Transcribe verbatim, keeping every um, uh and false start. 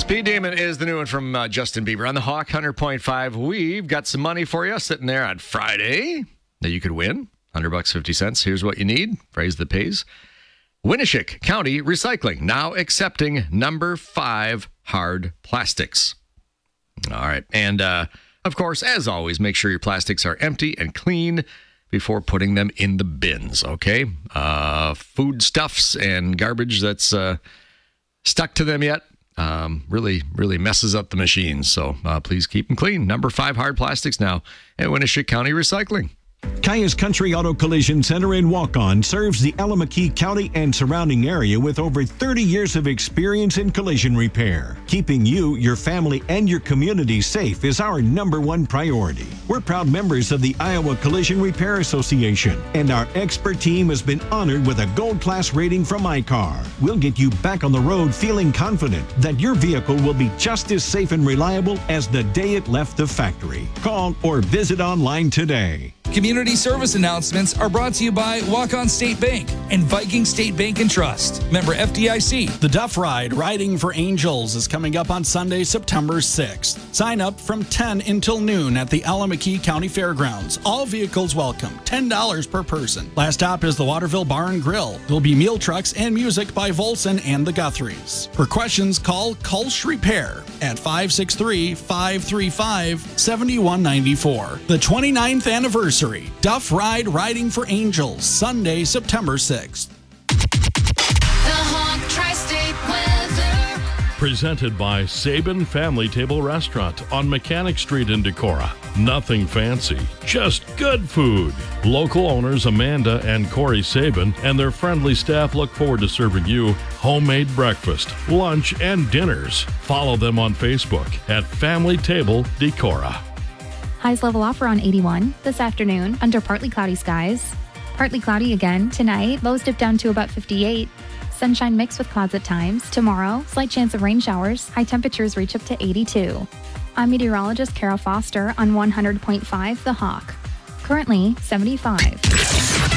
Speed Demon is the new one from uh, Justin Bieber. On the Hawk, one hundred point five, we've got some money for you sitting there on Friday that you could win. one hundred bucks, fifty cents. Here's what you need. Phrase that pays. Winneshiek County Recycling, now accepting number five hard plastics. All right. And, uh, of course, as always, make sure your plastics are empty and clean before putting them in the bins, okay? Uh, foodstuffs and garbage that's uh, stuck to them yet um, really, really messes up the machines. So uh, please keep them clean. Number five hard plastics now at Winneshiek County Recycling. Kaya's Country Auto Collision Center in Waukon serves the Allamakee County and surrounding area with over thirty years of experience in collision repair. Keeping you, your family, and your community safe is our number one priority. We're proud members of the Iowa Collision Repair Association, and our expert team has been honored with a gold class rating from I C A R. We'll get you back on the road feeling confident that your vehicle will be just as safe and reliable as the day it left the factory. Call or visit online today. Community service announcements are brought to you by Waukon State Bank and Viking State Bank and Trust. Member F D I C. The Duff Ride Riding for Angels is coming up on Sunday, September sixth. Sign up from ten until noon at the Allamakee County Fairgrounds. All vehicles welcome, ten dollars per person. Last stop is the Waterville Bar and Grill. There'll be meal trucks and music by Volson and the Guthries. For questions, call Kulsh Repair at five six three, five three five, seven one nine four. The twenty-ninth anniversary Duff Ride Riding for Angels, Sunday, September sixth. The Hawk Tri-State Weather. Presented by Sabin Family Table Restaurant on Mechanic Street in Decorah. Nothing fancy, just good food. Local owners Amanda and Corey Sabin and their friendly staff look forward to serving you homemade breakfast, lunch, and dinners. Follow them on Facebook at Family Table Decorah. Highs level off around eighty-one this afternoon under partly cloudy skies. Partly cloudy again tonight. Lows dip down to about fifty-eight. Sunshine mixed with clouds at times. Tomorrow, slight chance of rain showers. High temperatures reach up to eighty-two. I'm meteorologist Kara Foster on one hundred point five The Hawk. Currently seventy-five.